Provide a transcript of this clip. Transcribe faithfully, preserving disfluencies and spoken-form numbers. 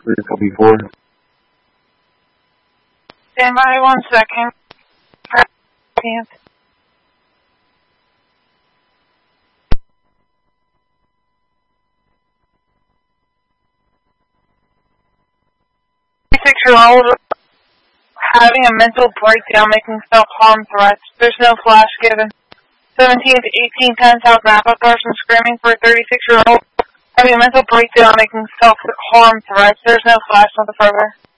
Clear copy four. Stand by one second. Can't. Six-year-old having a mental breakdown, making self-harm threats. There's no flash given. seventeen to eighteen ten South Napa, person screaming for a thirty-six-year-old having a mental breakdown, making self-harm threats. There's no flash, nothing further.